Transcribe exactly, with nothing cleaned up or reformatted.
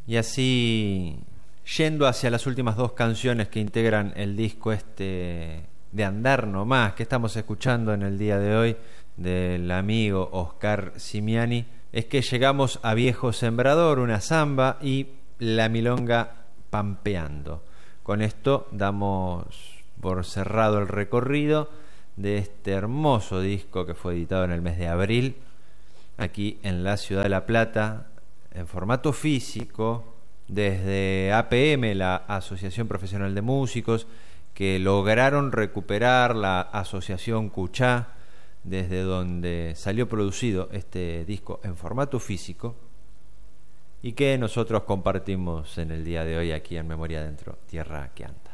Y así, yendo hacia las últimas dos canciones que integran el disco este de Andar Nomás, que estamos escuchando en el día de hoy, del amigo Oscar Simiani, es que llegamos a Viejo Sembrador, una samba, y La Milonga Pampeando. Con esto damos por cerrado el recorrido de este hermoso disco que fue editado en el mes de abril, aquí en la ciudad de La Plata, en formato físico, desde A P M, la Asociación Profesional de Músicos, que lograron recuperar la Asociación Cuchá, desde donde salió producido este disco en formato físico, y que nosotros compartimos en el día de hoy aquí en Memoria Adentro, Tierra que Anda.